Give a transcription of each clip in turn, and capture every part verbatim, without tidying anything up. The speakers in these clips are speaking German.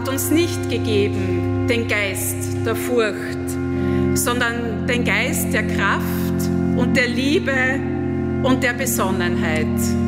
hat uns nicht gegeben den Geist der Furcht, sondern den Geist der Kraft und der Liebe und der Besonnenheit.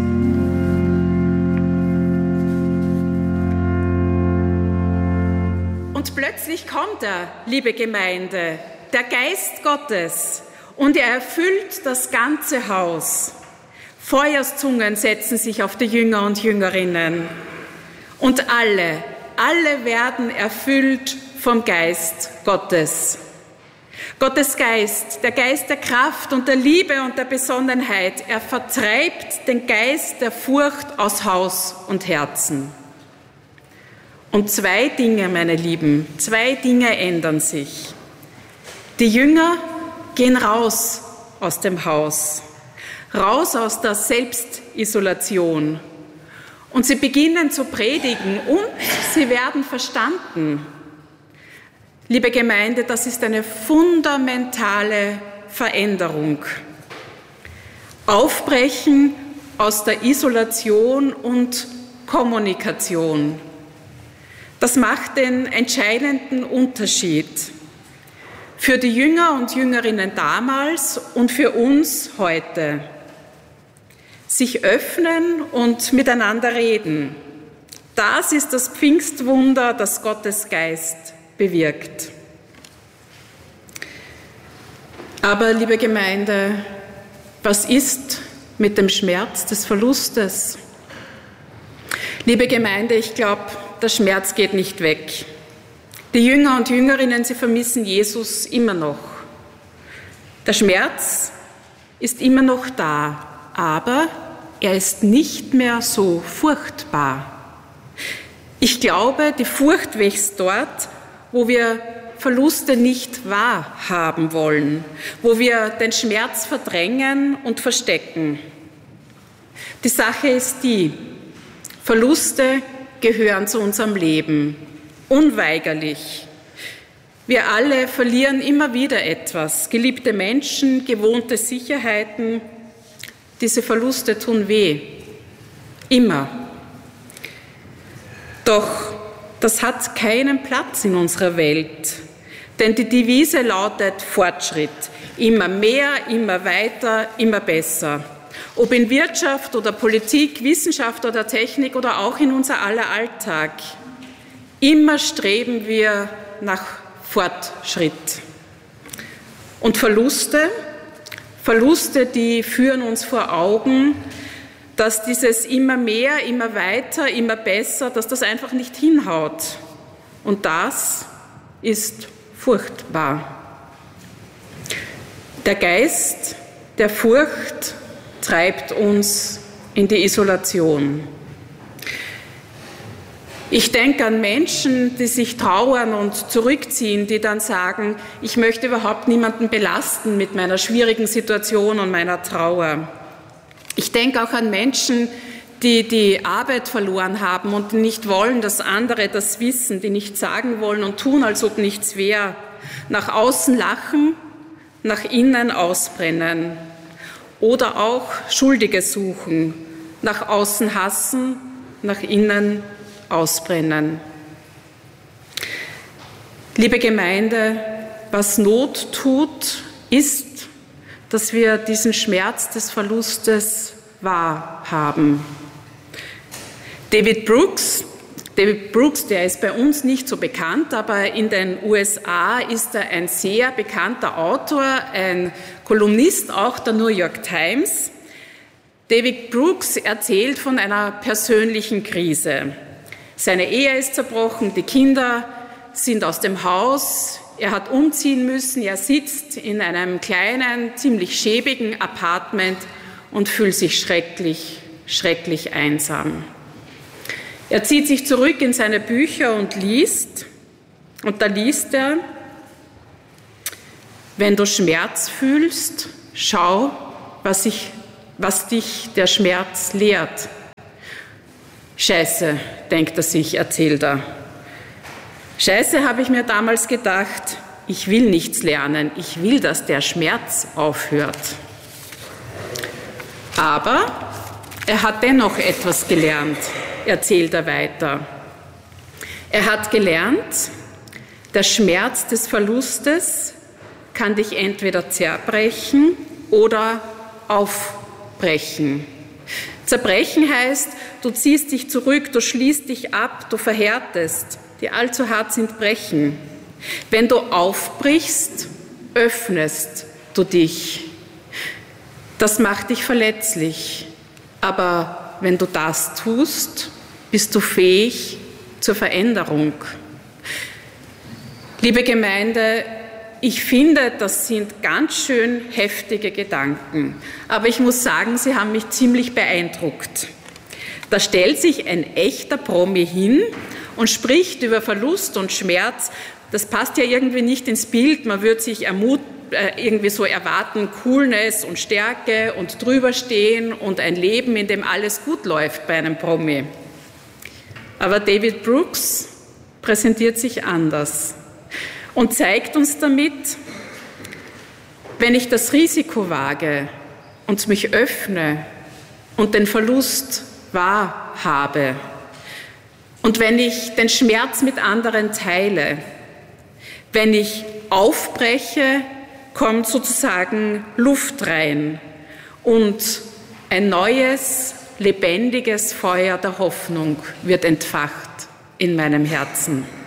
Und plötzlich kommt er, liebe Gemeinde, der Geist Gottes, und er erfüllt das ganze Haus. Feuerzungen setzen sich auf die Jünger und Jüngerinnen. Und alle, alle werden erfüllt vom Geist Gottes. Gottes Geist, der Geist der Kraft und der Liebe und der Besonnenheit, er vertreibt den Geist der Furcht aus Haus und Herzen. Und zwei Dinge, meine Lieben, zwei Dinge ändern sich. Die Jünger gehen raus aus dem Haus, raus aus der Selbstisolation. Und sie beginnen zu predigen und sie werden verstanden. Liebe Gemeinde, das ist eine fundamentale Veränderung. Aufbrechen aus der Isolation und Kommunikation. Das macht den entscheidenden Unterschied für die Jünger und Jüngerinnen damals und für uns heute. Sich öffnen und miteinander reden. Das ist das Pfingstwunder, das Gottes Geist bewirkt. Aber, liebe Gemeinde, was ist mit dem Schmerz des Verlustes? Liebe Gemeinde, ich glaube, der Schmerz geht nicht weg. Die Jünger und Jüngerinnen, sie vermissen Jesus immer noch. Der Schmerz ist immer noch da, aber er ist nicht mehr so furchtbar. Ich glaube, die Furcht wächst dort, wo wir Verluste nicht wahrhaben wollen, wo wir den Schmerz verdrängen und verstecken. Die Sache ist die, Verluste gehören zu unserem Leben, unweigerlich. Wir alle verlieren immer wieder etwas, geliebte Menschen, gewohnte Sicherheiten. Diese Verluste tun weh, immer. Doch das hat keinen Platz in unserer Welt, denn die Devise lautet Fortschritt. Immer mehr, immer weiter, immer besser. Ob in Wirtschaft oder Politik, Wissenschaft oder Technik oder auch in unser aller Alltag. Immer streben wir nach Fortschritt. Und Verluste, Verluste, die führen uns vor Augen, dass dieses immer mehr, immer weiter, immer besser, dass das einfach nicht hinhaut. Und das ist furchtbar. Der Geist der Furcht treibt uns in die Isolation. Ich denke an Menschen, die sich trauern und zurückziehen, die dann sagen, ich möchte überhaupt niemanden belasten mit meiner schwierigen Situation und meiner Trauer. Ich denke auch an Menschen, die die Arbeit verloren haben und nicht wollen, dass andere das wissen, die nicht sagen wollen und tun, als ob nichts wäre. Nach außen lachen, nach innen ausbrennen. Oder auch Schuldige suchen, nach außen hassen, nach innen ausbrennen. Liebe Gemeinde, was Not tut, ist, dass wir diesen Schmerz des Verlustes wahrhaben. David Brooks, David Brooks, der ist bei uns nicht so bekannt, aber in den U S A ist er ein sehr bekannter Autor, ein Kolumnist auch der New York Times. David Brooks erzählt von einer persönlichen Krise. Seine Ehe ist zerbrochen, die Kinder sind aus dem Haus, er hat umziehen müssen, er sitzt in einem kleinen, ziemlich schäbigen Apartment und fühlt sich schrecklich, schrecklich einsam. Er zieht sich zurück in seine Bücher und liest, und da liest er, wenn du Schmerz fühlst, schau, was, ich, was dich der Schmerz lehrt. Scheiße, denkt er sich, erzählt er. Scheiße, habe ich mir damals gedacht, ich will nichts lernen, ich will, dass der Schmerz aufhört. Aber er hat dennoch etwas gelernt, erzählt er weiter. Er hat gelernt, der Schmerz des Verlustes kann dich entweder zerbrechen oder aufbrechen. Zerbrechen heißt, du ziehst dich zurück, du schließt dich ab, du verhärtest. Die allzu hart sind Brechen. Wenn du aufbrichst, öffnest du dich. Das macht dich verletzlich. Aber wenn du das tust, bist du fähig zur Veränderung. Liebe Gemeinde, ich finde, das sind ganz schön heftige Gedanken. Aber ich muss sagen, sie haben mich ziemlich beeindruckt. Da stellt sich ein echter Promi hin und spricht über Verlust und Schmerz. Das passt ja irgendwie nicht ins Bild. Man würde sich ermut, äh, irgendwie so erwarten, Coolness und Stärke und drüberstehen und ein Leben, in dem alles gut läuft bei einem Promi. Aber David Brooks präsentiert sich anders und zeigt uns damit, wenn ich das Risiko wage und mich öffne und den Verlust wahrhabe und wenn ich den Schmerz mit anderen teile, wenn ich aufbreche, kommt sozusagen Luft rein und ein neues, lebendiges Feuer der Hoffnung wird entfacht in meinem Herzen.